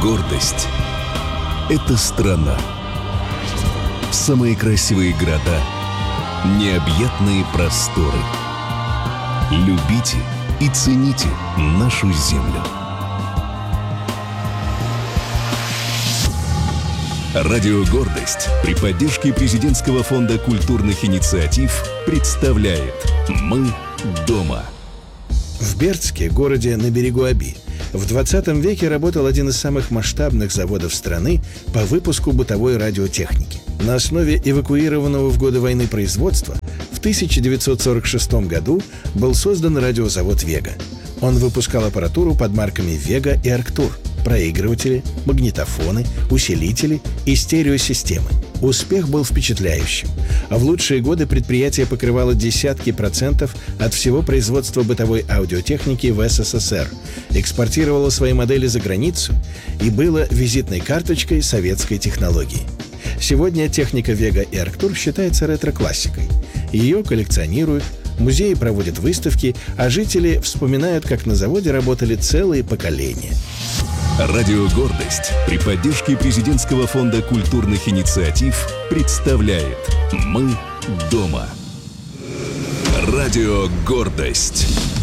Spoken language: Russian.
Гордость — это страна. Самые красивые города, необъятные просторы. Любите и цените нашу землю. Радио «Гордость» при поддержке Президентского фонда культурных инициатив представляет «Мы дома». В Бердске, городе на берегу Оби, в 20 веке работал один из самых масштабных заводов страны по выпуску бытовой радиотехники. На основе эвакуированного в годы войны производства в 1946 году был создан радиозавод «Вега». Он выпускал аппаратуру под марками «Вега» и «Арктур», проигрыватели, магнитофоны, усилители и стереосистемы. Успех был впечатляющим. А в лучшие годы предприятие покрывало десятки процентов от всего производства бытовой аудиотехники в СССР, экспортировало свои модели за границу и было визитной карточкой советской технологии. Сегодня техника «Вега» и «Арктур» считается ретро-классикой. Ее коллекционируют, музеи проводят выставки, а жители вспоминают, как на заводе работали целые поколения. Радио «Гордость» при поддержке Президентского фонда культурных инициатив представляет «Мы дома». Радио «Гордость».